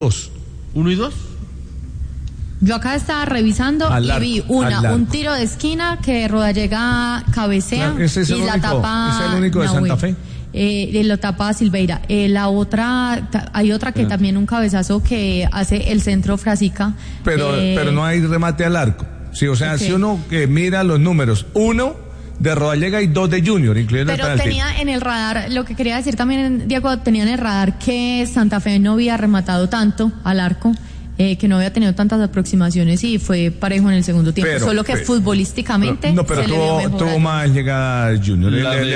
¿1 y 2? Yo acá estaba revisando y vi un tiro de esquina que Rodallega cabecea, claro, ese es y la único, tapa. Ese es el único de Santa Fe. Lo tapa Silveira. La otra, hay otra que también un cabezazo que hace el centro Frasica. Pero no hay remate al arco. Sí, o sea, si uno que mira los números, 1 de Rodallega y 2 de Junior, incluyendo el penalti. Pero tenía en el radar, lo que quería decir también, Diego, tenía en el radar que Santa Fe no había rematado tanto al arco. Que no había tenido tantas aproximaciones y fue parejo en el segundo tiempo, solo que futbolísticamente tuvo más llegadas Junior.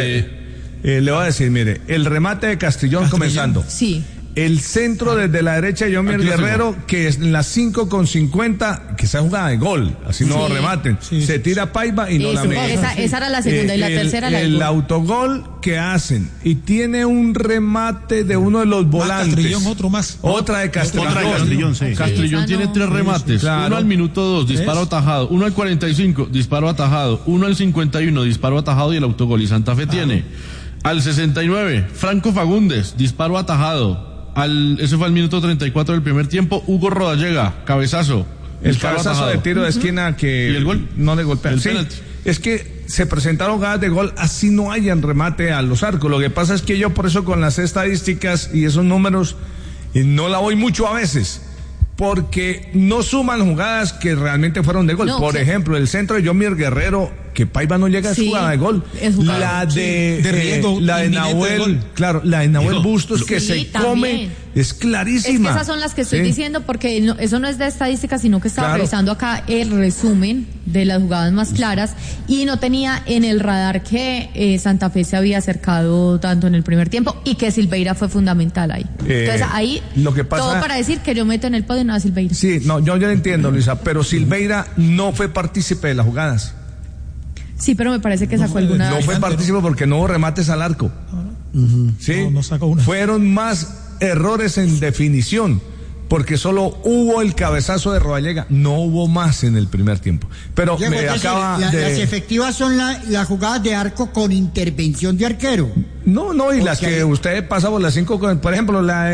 Le voy a decir, mire, el remate de Castrillón comenzando. Sí. El centro desde la derecha de Yomir Guerrero, que es en las 5:50, que esa jugada de gol, así no rematen. Se tira Paiva y no la mete. Esa era la segunda y la tercera la el autogol que hacen y tiene un remate de uno de los volantes. Castrillón, otro más. Otra de Castrillón. Castrillón tiene 3 remates. Claro. 1 al minuto 2, disparo atajado. 1 al 45, disparo atajado. 1 al 51, disparo atajado y el autogol. Y Santa Fe tiene al 69, Franco Fagundes, disparo atajado. Ese fue al minuto 34 del primer tiempo. Hugo Rodallega, cabezazo. El cabezazo de tiro de esquina que ¿Y el gol? No le golpea. Sí, es que se presentaron jugadas de gol, así no hayan remate a los arcos. Lo que pasa es que yo por eso con las estadísticas y esos números no la voy mucho a veces, porque no suman jugadas que realmente fueron de gol. Por ejemplo, el centro de Yomir Guerrero, que Paiva no llega a su jugada de gol. La de Nahuel, claro, la de Nahuel Bustos que se come, es clarísima. Es que esas son las que estoy diciendo, porque eso no es de estadística, sino que estaba revisando acá el resumen de las jugadas más claras y no tenía en el radar que Santa Fe se había acercado tanto en el primer tiempo y que Silveira fue fundamental ahí. Entonces ahí, lo que pasa, todo para decir que yo meto en el podio a Silveira. Sí, no, yo lo entiendo, Luisa, pero Silveira no fue partícipe de las jugadas. Sí, pero me parece que sacó alguna. No fue partícipe porque no hubo remates al arco. Sí, no sacó una. Fueron más errores en definición, porque solo hubo el cabezazo de Rodallega, no hubo más en el primer tiempo. Pero las efectivas son las jugadas de arco con intervención de arquero. No, y las que usted pasa por las 5, por ejemplo, la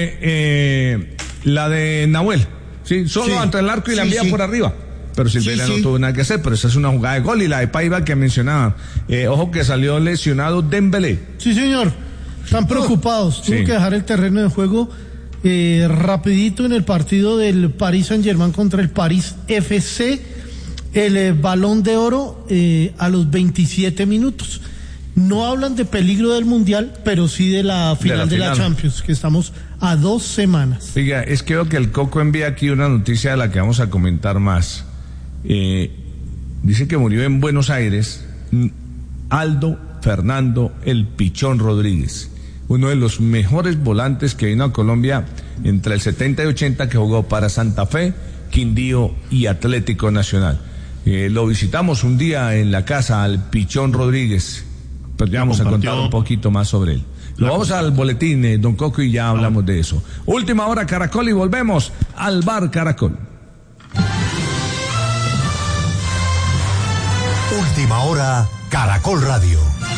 de Nahuel, sí, solo ante el arco y la envía por arriba. Pero Silveira no tuvo nada que hacer, pero esa es una jugada de gol. Y la de Paiva que mencionaba, ojo que salió lesionado Dembélé. Sí, señor, están preocupados. Tuvo que dejar el terreno de juego rapidito en el partido del Paris Saint-Germain contra el París FC, el Balón de Oro a los 27 minutos. No hablan de peligro del Mundial, pero sí de la final de la Champions, que estamos a 2 semanas. Oiga, es que veo que el Coco envía aquí una noticia de la que vamos a comentar más. Dice que murió en Buenos Aires Aldo Fernando El Pichón Rodríguez, uno de los mejores volantes que vino a Colombia entre el 70 y 80, que jugó para Santa Fe, Quindío y Atlético Nacional. Lo visitamos un día en la casa al Pichón Rodríguez, pero ya vamos a contar un poquito más sobre él. Lo vamos al boletín, don Coco, y ya hablamos de eso. Última hora Caracol y volvemos al Bar Caracol. Última hora Caracol Radio.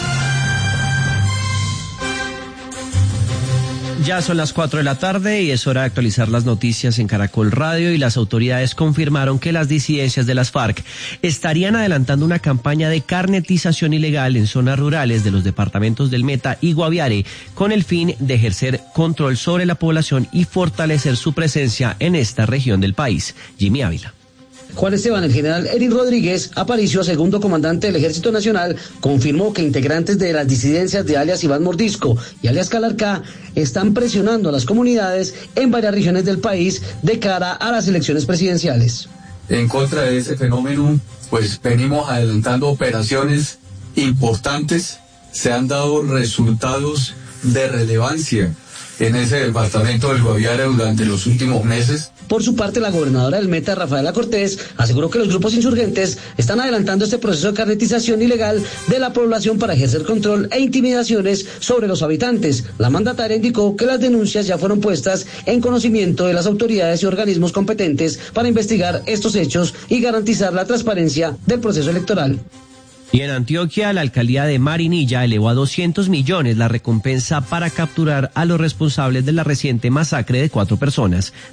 Ya son las 4 de la tarde y es hora de actualizar las noticias en Caracol Radio, y las autoridades confirmaron que las disidencias de las FARC estarían adelantando una campaña de carnetización ilegal en zonas rurales de los departamentos del Meta y Guaviare, con el fin de ejercer control sobre la población y fortalecer su presencia en esta región del país. Jimmy Ávila. Juan Esteban, el general Eric Rodríguez Aparicio, segundo comandante del Ejército Nacional, confirmó que integrantes de las disidencias de alias Iván Mordisco y alias Calarcá están presionando a las comunidades en varias regiones del país de cara a las elecciones presidenciales. En contra de ese fenómeno, pues venimos adelantando operaciones importantes, se han dado resultados de relevancia en ese departamento del Guaviare durante los últimos meses. Por su parte, la gobernadora del Meta, Rafaela Cortés, aseguró que los grupos insurgentes están adelantando este proceso de carnetización ilegal de la población para ejercer control e intimidaciones sobre los habitantes. La mandataria indicó que las denuncias ya fueron puestas en conocimiento de las autoridades y organismos competentes para investigar estos hechos y garantizar la transparencia del proceso electoral. Y en Antioquia, la alcaldía de Marinilla elevó a 200 millones la recompensa para capturar a los responsables de la reciente masacre de 4 personas.